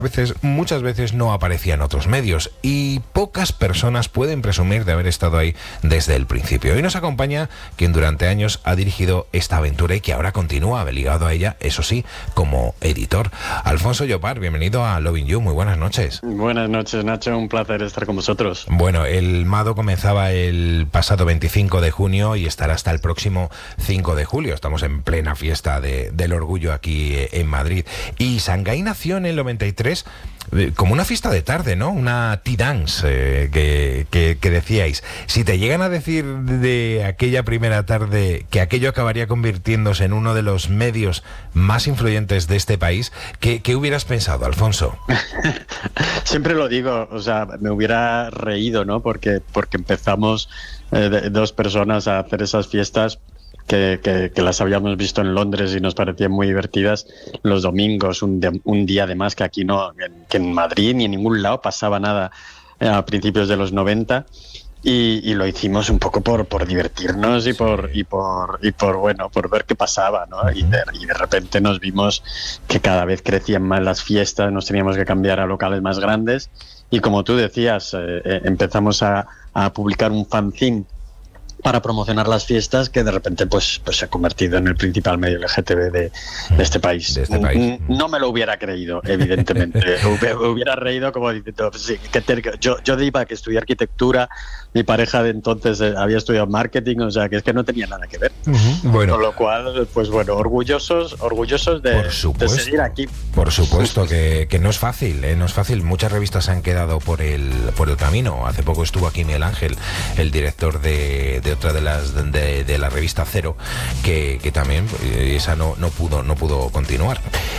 muchas veces no aparecía en otros medios y pocas personas pueden presumir de haber estado ahí desde el principio. Hoy nos acompaña quien durante años ha dirigido esta aventura y que ahora continúa ligado a ella, eso sí, como editor. Alfonso Llopart, bienvenido a Loving You, muy buenas noches. Buenas noches, Nacho, un placer estar con vosotros. Bueno, el Mado comenzaba el pasado 25 de junio y estará hasta el próximo 5 de julio. Estamos en plena fiesta del orgullo aquí en Madrid. Y Shanghái nació en el 93 como una fiesta de tarde, ¿no? Una tea dance que decíais. Si te llegan a decir de aquella primera tarde que aquello acabaría convirtiéndose en uno de los medios más influyentes de este país, ¿qué hubieras pensado, Alfonso? Siempre lo digo, o sea, me hubiera reído, ¿no? Porque empezamos dos personas a hacer esas fiestas que las habíamos visto en Londres y nos parecían muy divertidas los domingos, un día además que aquí no, que en Madrid ni en ningún lado pasaba nada a principios de los 90 y lo hicimos un poco por divertirnos y por ver qué pasaba, ¿no? Y de repente nos vimos que cada vez crecían más las fiestas, nos teníamos que cambiar a locales más grandes y como tú decías, empezamos a publicar un fanzine para promocionar las fiestas que de repente pues se ha convertido en el principal medio LGTB de este país. No me lo hubiera creído, evidentemente. hubiera reído como diciendo, sí, yo iba a estudiar arquitectura, mi pareja de entonces había estudiado marketing, o sea que es que no tenía nada que ver. Bueno, con lo cual, pues bueno, orgullosos de seguir aquí. Por supuesto que no es fácil, no es fácil. Muchas revistas se han quedado por el camino. Hace poco estuvo aquí Miguel Ángel, el director de otra de la revista Cero, que también esa no pudo continuar.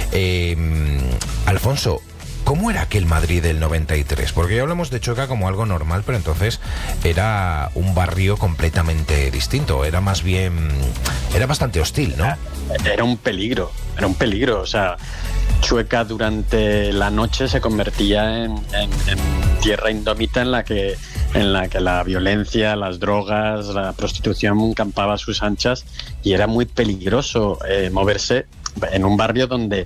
Alfonso, ¿cómo era aquel Madrid del 93? Porque ya hablamos de Chueca como algo normal, pero entonces era un barrio completamente distinto. Era más bien, era bastante hostil, ¿no? Era un peligro, o sea, Chueca durante la noche se convertía en tierra indómita en la que la violencia, las drogas, la prostitución campaba a sus anchas y era muy peligroso moverse en un barrio donde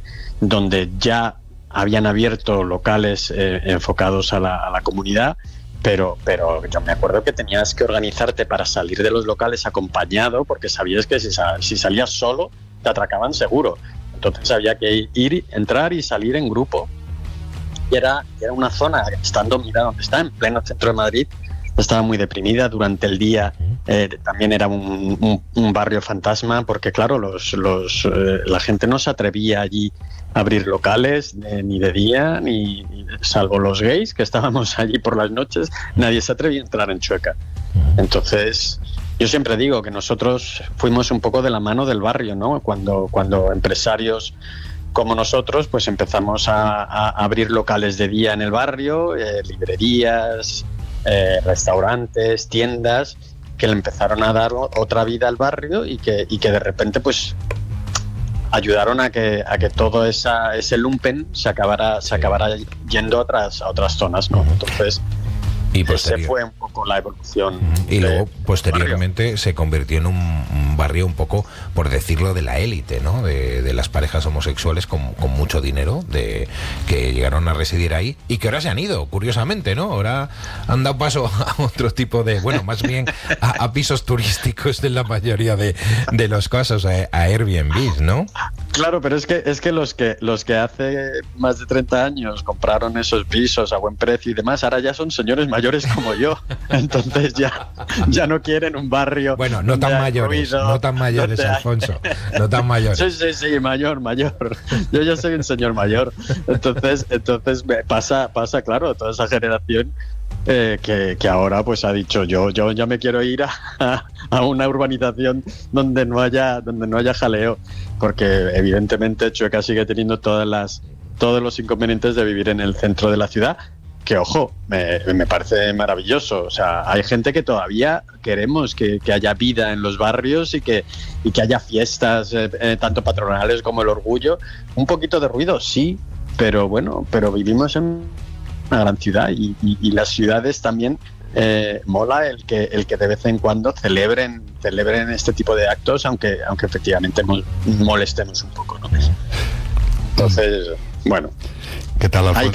ya habían abierto locales enfocados a la comunidad, pero yo me acuerdo que tenías que organizarte para salir de los locales acompañado, porque sabías que si salías solo te atracaban seguro. Entonces había que entrar y salir en grupo. Y era una zona que donde está en pleno centro de Madrid, estaba muy deprimida. Durante el día también era un barrio fantasma, porque claro, la gente no se atrevía allí a abrir locales ni de día, ni salvo los gays que estábamos allí por las noches, nadie se atrevía a entrar en Chueca. Entonces yo siempre digo que nosotros fuimos un poco de la mano del barrio, ¿no? Cuando empresarios como nosotros pues empezamos a abrir locales de día en el barrio, librerías, restaurantes, tiendas, que le empezaron a dar otra vida al barrio y que de repente pues ayudaron a que todo ese lumpen se acabara yendo a otras zonas, ¿no? Entonces ese fue un poco la evolución. Y luego posteriormente se convirtió en un barrio un poco, por decirlo, de la élite, ¿no? De las parejas homosexuales con mucho dinero, que llegaron a residir ahí y que ahora se han ido, curiosamente, ¿no? Ahora han dado paso a otro tipo de, bueno, más bien a pisos turísticos en la mayoría de los casos, a Airbnb, ¿no? Claro, pero es que los que hace más de 30 años compraron esos pisos a buen precio y demás, ahora ya son señores mayores como yo. Entonces ya no quieren un barrio. Bueno, no tan mayores, Alfonso. No tan mayores. Sí, mayor. Yo ya soy un señor mayor. Entonces pasa, claro, toda esa generación que ahora pues ha dicho yo ya me quiero ir a una urbanización donde no haya jaleo, porque evidentemente Chueca sigue teniendo todos los inconvenientes de vivir en el centro de la ciudad, que ojo, me parece maravilloso. O sea, hay gente que todavía queremos que haya vida en los barrios y que haya fiestas tanto patronales como el orgullo. Un poquito de ruido, sí, pero vivimos en una gran ciudad y las ciudades también mola el que de vez en cuando celebren este tipo de actos, aunque efectivamente molestemos un poco, ¿no? Entonces, bueno. ¿Qué tal, Alfonso? Ay,